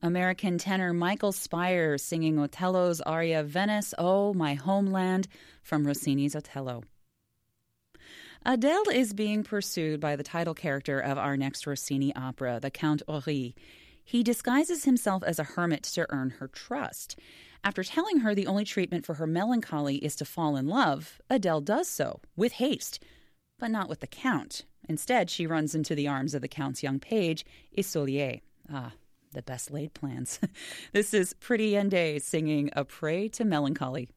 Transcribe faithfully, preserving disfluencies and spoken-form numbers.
American tenor Michael Spire singing Otello's aria Venice, Oh, My Homeland, from Rossini's Otello. Adele is being pursued by the title character of our next Rossini opera, the Count Ory. He disguises himself as a hermit to earn her trust. After telling her the only treatment for her melancholy is to fall in love, Adele does so, with haste, but not with the Count. Instead, she runs into the arms of the Count's young page, Isolier. Ah, the best laid plans. This is Pretty Yende singing A Prey to Melancholy.